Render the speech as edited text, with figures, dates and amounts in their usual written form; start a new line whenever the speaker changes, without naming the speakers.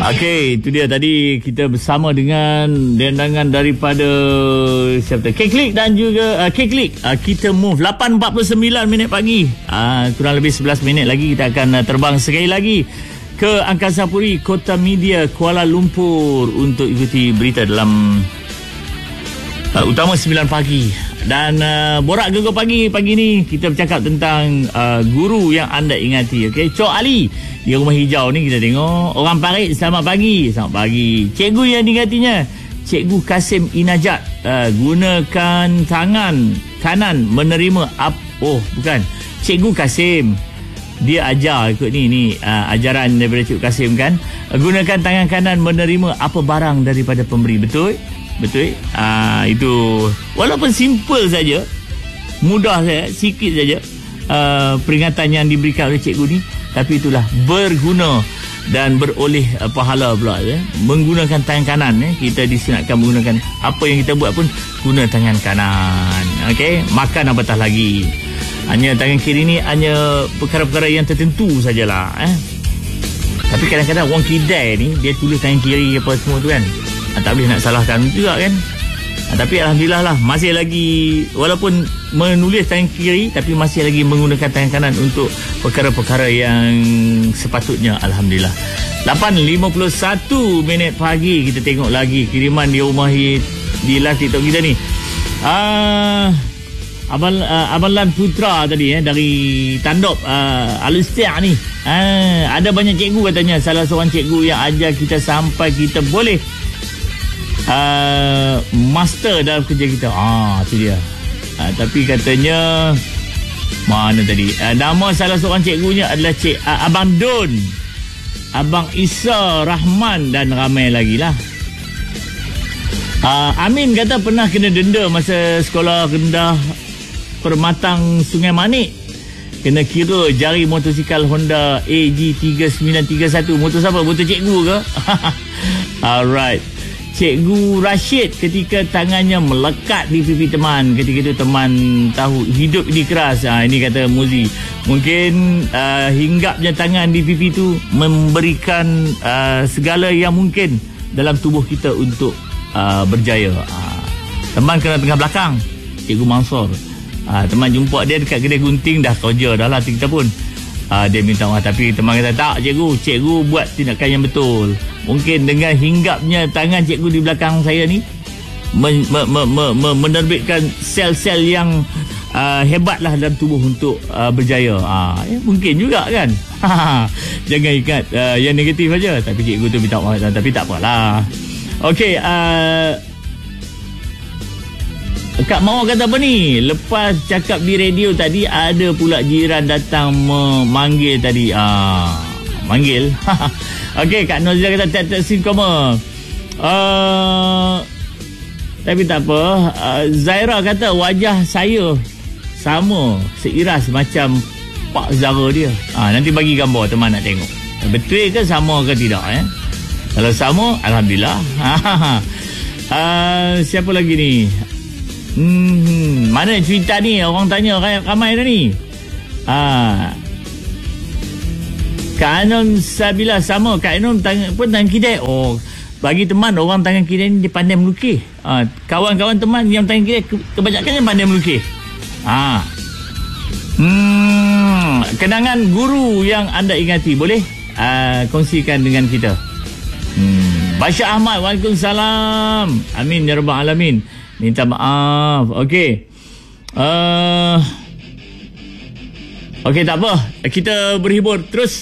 Okey, itu dia tadi kita bersama dengan dendangan daripada siapa tu? K-Click dan juga K-Click. Kita move 8.49 minit pagi. Kurang lebih 11 minit lagi kita akan terbang sekali lagi ke Angkasa Puri, Kota Media, Kuala Lumpur untuk ikuti berita dalam utama 9 pagi. Dan borak gegar pagi ni kita bercakap tentang guru yang anda ingati. Okey, Cok Ali di Rumah Hijau ni kita tengok orang parit. Selamat pagi. Cikgu yang diingatinya Cikgu Kasim Inajat, gunakan tangan kanan menerima Cikgu Kasim dia ajar ikut ni ajaran daripada Cikgu Kasim kan. Gunakan tangan kanan menerima apa barang daripada pemberi. Betul. Itu walaupun simple saja, mudah saja, sikit saja peringatan yang diberikan oleh cikgu ni, tapi itulah berguna dan beroleh pahala pula ya. Menggunakan tangan kanan kita disunatkan menggunakan apa yang kita buat pun guna tangan kanan. Okey, makan apatah lagi. Hanya tangan kiri ni hanya perkara-perkara yang tertentu sajalah Tapi kadang-kadang orang kidai ni dia tulis tangan kiri apa semua tu kan. Tak boleh nak salahkan juga kan. Tapi alhamdulillah lah, masih lagi walaupun menulis tangan kiri tapi masih lagi menggunakan tangan kanan untuk perkara-perkara yang sepatutnya. Alhamdulillah. 8.51 minit pagi kita tengok lagi kiriman di rumah di live TikTok kita ni. Abang Lan Putra tadi dari Tandop Alustia ni. Ada banyak cikgu katanya, salah seorang cikgu yang ajar kita sampai kita boleh master dalam kerja kita. Itu dia. Tapi katanya mana tadi nama salah seorang cikgunya adalah Abang Don, Abang Isa Rahman dan ramai lagi lah. Amin kata pernah kena denda masa sekolah rendah Permatang Sungai Manik. Kena kira jari motosikal Honda AG3931. Motor siapa? Motor cikgu ke? Alright. Cikgu Rashid ketika tangannya melekat di pipi teman. Ketika itu teman tahu hidup ini keras. Ini kata Muzi. Mungkin hinggapnya tangan di pipi itu memberikan segala yang mungkin dalam tubuh kita untuk berjaya. Teman kena tengah belakang Cikgu Mansur. Teman jumpa dia dekat kedai gunting, dah kerja dah lah kita pun. Dia minta maaf tapi teman kata tak cikgu buat tindakan yang betul. Mungkin dengan hinggapnya tangan cikgu di belakang saya ni menerbitkan sel-sel yang hebatlah dalam tubuh untuk berjaya. Mungkin juga kan. Jangan ingat yang negatif saja. Tapi cikgu tu minta maaf tapi tak apalah. Okey, Kak Mawar kata apa ni? Lepas cakap di radio tadi ada pula jiran datang memanggil tadi. Manggil. Okey, Kak Nozia kata tak sin koma. Tapi tak apa. Zaira kata wajah saya sama seiras macam Pak Zara dia. Nanti bagi gambar teman nak tengok. Betul ke sama ke tidak Kalau sama alhamdulillah. Siapa lagi ni? Mana cerita ni? Orang tanya ramai dah ni. Kak Anom Sabila sama. Kak Anom pun tangan kidai. Bagi teman orang tangan kidai ni dia pandai melukis. Kawan-kawan teman yang tangan kidai kebanyakan yang pandai melukis. Kenangan guru yang anda ingati boleh kongsikan dengan kita. Basya Ahmad, Waalaikumsalam. Amin ya rabbal alamin. Minta maaf. Okey. Okey, tak apa. Kita berhibur terus.